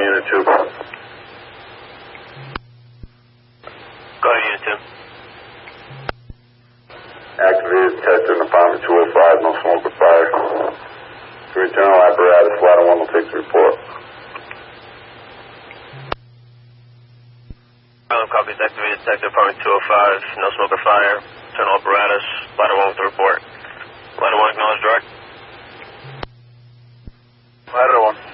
Unit 2. Go ahead, Unit 2. Activated detector in apartment 205, no smoke or fire. For internal apparatus, ladder 1 will take the report. Copies, activated detector, apartment 205, no smoke or fire. Internal apparatus, ladder 1 with the report. Ladder 1 acknowledged, direct. Ladder 1.